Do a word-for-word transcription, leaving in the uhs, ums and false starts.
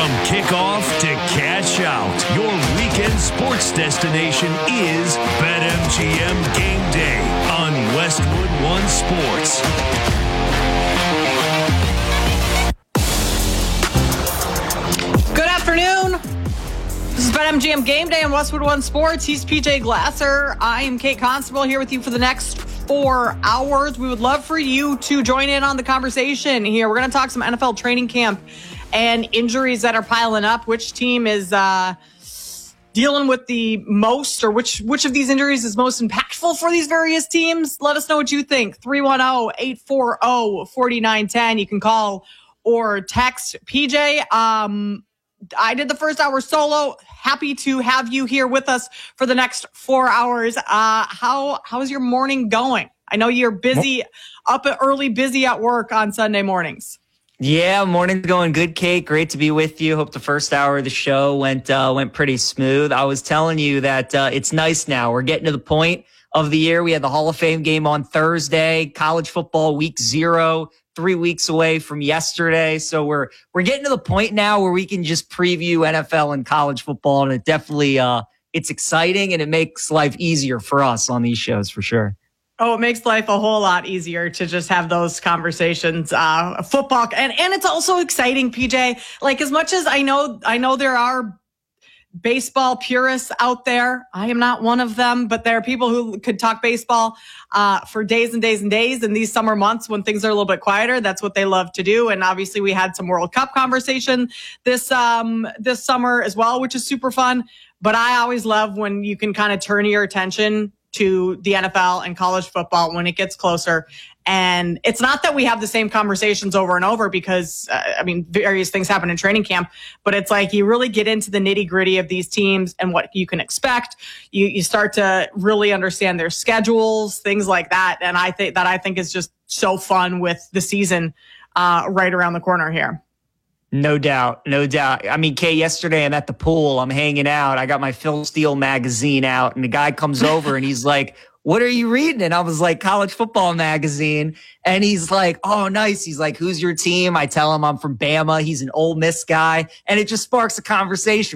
From kickoff to cash out, your weekend sports destination is BetMGM Game Day on Westwood One Sports. Good afternoon. This is BetMGM Game Day on Westwood One Sports. He's P J Glasser. I am Kate Constable here with you for the next four hours. We would love for you to join in on the conversation here. We're going to talk some N F L training camp and injuries that are piling up. Which team is uh, dealing with the most, or which which of these injuries is most impactful for these various teams? Let us know what you think. three one zero, eight four zero, four nine one zero. You can call or text. P J, um, I did the first hour solo. Happy to have you here with us for the next four hours. Uh, how how's your morning going? I know you're busy, up early, busy at work on Sunday mornings. Yeah, morning's going good, Kate. Great to be with you. Hope the first hour of the show went uh, went pretty smooth. I was telling you that uh, it's nice now. We're getting to the point of the year. We had the Hall of Fame game on Thursday. College football week zero, three weeks away from yesterday. So we're we're getting to the point now where we can just preview N F L and college football, and it definitely uh, it's exciting and it makes life easier for us on these shows for sure. Oh, it makes life a whole lot easier to just have those conversations. Uh, football. And, and it's also exciting, P J. Like, as much as I know, I know there are baseball purists out there. I am not one of them, but there are people who could talk baseball uh, for days and days and days. In these summer months when things are a little bit quieter, that's what they love to do. And obviously we had some World Cup conversation this, um, this summer as well, which is super fun. But I always love when you can kind of turn your attention to the N F L and college football when it gets closer. And it's not that we have the same conversations over and over because, uh, I mean, various things happen in training camp, but it's like you really get into the nitty gritty of these teams and what you can expect. You you start to really understand their schedules, things like that. And I think that I think is just so fun with the season uh, right around the corner here. No doubt. No doubt. I mean, Kay, yesterday I'm at the pool. I'm hanging out. I got my Phil Steele magazine out and the guy comes over and he's like, "What are you reading?" And I was like, "College football magazine." And he's like, "Oh, nice." He's like, "Who's your team?" I tell him I'm from Bama. He's an Ole Miss guy. And it just sparks a conversation.